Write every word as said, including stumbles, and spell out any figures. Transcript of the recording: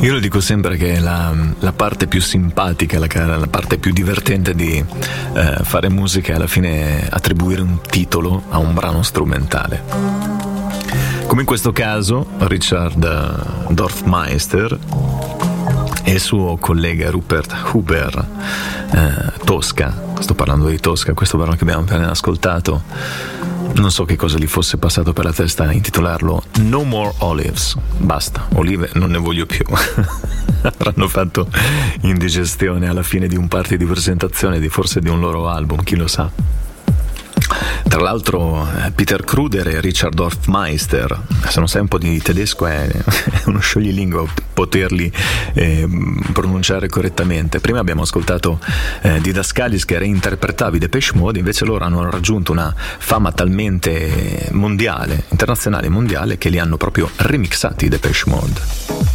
Io lo dico sempre che la, la parte più simpatica, la, la parte più divertente di eh, fare musica è alla fine attribuire un titolo a un brano strumentale. Come in questo caso Richard Dorfmeister e il suo collega Rupert Huber, eh, Tosca, sto parlando di Tosca, questo brano che abbiamo appena ascoltato, non so che cosa gli fosse passato per la testa a intitolarlo No More Olives, basta, olive non ne voglio più. Avranno fatto indigestione alla fine di un party di presentazione di forse di un loro album, chi lo sa. Tra l'altro Peter Kruder e Richard Dorfmeister, se non sai un po' di tedesco è uno scioglilingua poterli eh, pronunciare correttamente. Prima abbiamo ascoltato eh, Didascalis che reinterpretavi Depeche Mode, invece loro hanno raggiunto una fama talmente mondiale, internazionale e mondiale, che li hanno proprio remixati Depeche Mode.